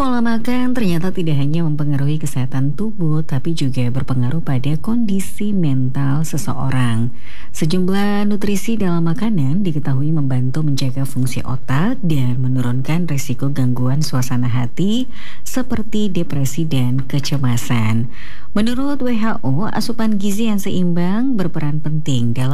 Pola makan ternyata tidak hanya mempengaruhi kesehatan tubuh, tapi juga berpengaruh pada kondisi mental seseorang. Sejumlah nutrisi dalam makanan diketahui membantu menjaga fungsi otak dan menurunkan risiko gangguan suasana hati seperti depresi dan kecemasan. Menurut WHO, asupan gizi yang seimbang berperan penting dalam